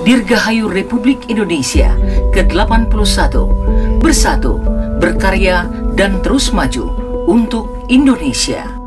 Dirgahayu Republik Indonesia ke-81, bersatu, berkarya, dan terus maju untuk Indonesia.